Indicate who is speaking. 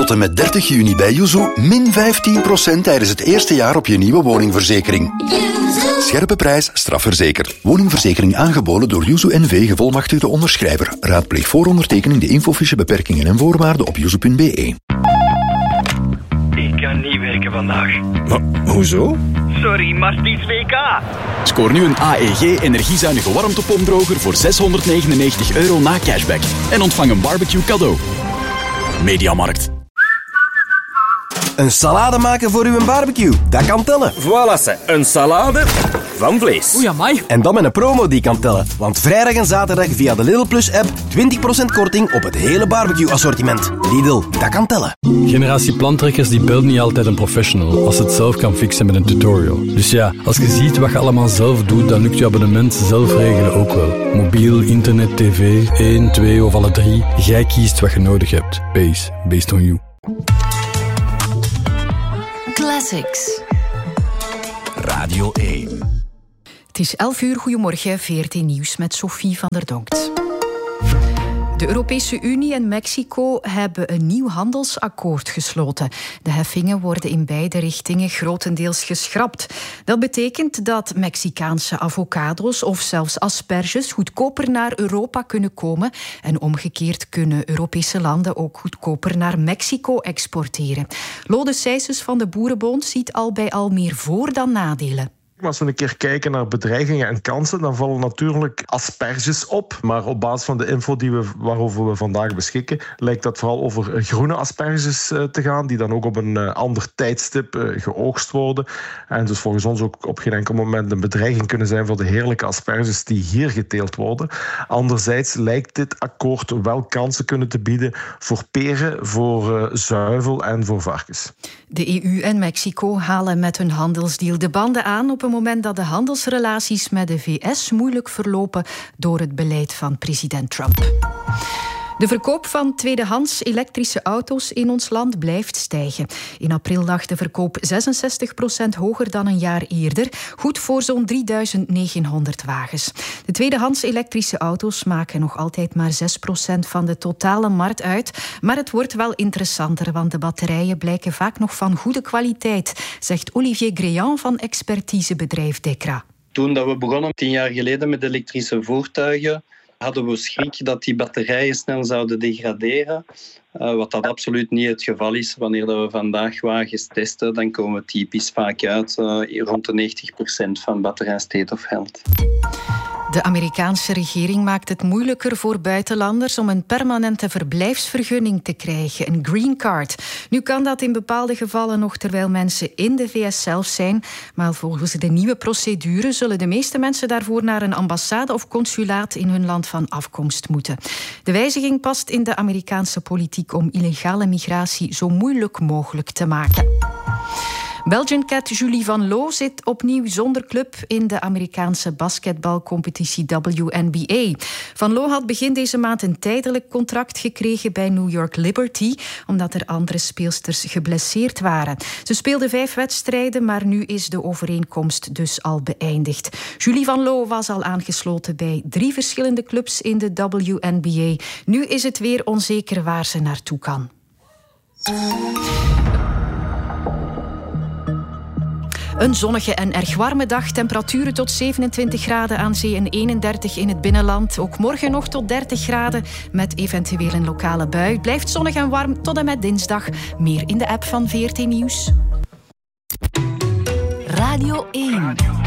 Speaker 1: Tot en met 30 juni bij Yuzu min 15% tijdens het eerste jaar op je nieuwe woningverzekering. Scherpe prijs, strafverzekerd. Woningverzekering aangeboden door Yuzu NV, gevolmachtigde onderschrijver. Raadpleeg voor ondertekening de infofiche, beperkingen en voorwaarden op yuzu.be.
Speaker 2: Ik kan niet werken vandaag.
Speaker 3: Maar, hoezo?
Speaker 2: Sorry, maar het is WK.
Speaker 4: Scoor nu een AEG energiezuinige warmtepompdroger voor €699 na cashback. En ontvang een barbecue cadeau. Mediamarkt.
Speaker 5: Een salade maken voor uw barbecue, dat kan tellen.
Speaker 3: Voilà, een salade van vlees.
Speaker 6: Oei, amai.
Speaker 5: En dan met een promo die kan tellen. Want vrijdag en zaterdag via de Lidl Plus app 20% korting op het hele barbecue-assortiment. Lidl, dat kan tellen.
Speaker 7: Generatie plantrekkers die belt niet altijd een professional als het zelf kan fixen met een tutorial. Dus ja, als je ziet wat je allemaal zelf doet, dan lukt je abonnement zelf regelen ook wel. Mobiel, internet, tv, 1, 2 of alle 3. Jij kiest wat je nodig hebt. Based on you.
Speaker 8: Classics.
Speaker 4: Radio 1.
Speaker 8: Het is 11 uur. Goedemorgen, VRT Nieuws met Sophie van der Donkt. De Europese Unie en Mexico hebben een nieuw handelsakkoord gesloten. De heffingen worden in beide richtingen grotendeels geschrapt. Dat betekent dat Mexicaanse avocado's of zelfs asperges goedkoper naar Europa kunnen komen. En omgekeerd kunnen Europese landen ook goedkoper naar Mexico exporteren. Lode Sijsens van de Boerenbond ziet al bij al meer voor- dan nadelen.
Speaker 9: Als we een keer kijken naar bedreigingen en kansen, dan vallen natuurlijk asperges op. Maar op basis van de info waarover we vandaag beschikken, lijkt dat vooral over groene asperges te gaan, die dan ook op een ander tijdstip geoogst worden. En dus volgens ons ook op geen enkel moment een bedreiging kunnen zijn voor de heerlijke asperges die hier geteeld worden. Anderzijds lijkt dit akkoord wel kansen kunnen te bieden voor peren, voor zuivel en voor varkens.
Speaker 8: De EU en Mexico halen met hun handelsdeal de banden aan op een moment dat de handelsrelaties met de VS moeilijk verlopen door het beleid van president Trump. De verkoop van tweedehands elektrische auto's in ons land blijft stijgen. In april lag de verkoop 66% hoger dan een jaar eerder, goed voor zo'n 3900 wagens. De tweedehands elektrische auto's maken nog altijd maar 6% van de totale markt uit, maar het wordt wel interessanter, want de batterijen blijken vaak nog van goede kwaliteit, zegt Olivier Gréant van expertisebedrijf Dekra.
Speaker 10: Toen dat we begonnen 10 jaar geleden met elektrische voertuigen, hadden we schrik dat die batterijen snel zouden degraderen. Wat dat absoluut niet het geval is. Wanneer dat we vandaag wagens testen, dan komen we typisch vaak uit rond de 90% van batterij state of health.
Speaker 8: De Amerikaanse regering maakt het moeilijker voor buitenlanders om een permanente verblijfsvergunning te krijgen, een green card. Nu kan dat in bepaalde gevallen nog terwijl mensen in de VS zelf zijn, maar volgens de nieuwe procedure zullen de meeste mensen daarvoor naar een ambassade of consulaat in hun land van afkomst moeten. De wijziging past in de Amerikaanse politiek om illegale migratie zo moeilijk mogelijk te maken. Belgian cat Julie Van Loo zit opnieuw zonder club in de Amerikaanse basketbalcompetitie WNBA. Van Loo had begin deze maand een tijdelijk contract gekregen bij New York Liberty, omdat er andere speelsters geblesseerd waren. Ze speelde 5 wedstrijden, maar nu is de overeenkomst dus al beëindigd. Julie Van Loo was al aangesloten bij 3 verschillende clubs in de WNBA. Nu is het weer onzeker waar ze naartoe kan. Een zonnige en erg warme dag. Temperaturen tot 27 graden aan zee en 31 in het binnenland. Ook morgen nog tot 30 graden met eventueel een lokale bui. Het blijft zonnig en warm tot en met dinsdag. Meer in de app van VRT Nieuws. Radio 1.